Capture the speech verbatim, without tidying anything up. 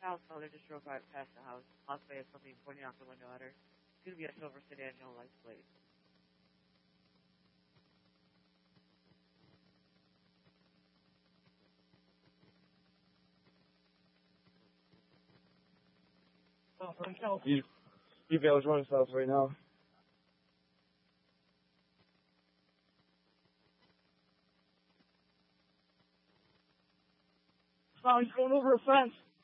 house, so they just drove right past the house. Possibly has something pointing out the window at her. It's gonna be a silver sedan, no license plate. Oh, from South. You, you be able to run south right now. Oh, he's going over a fence.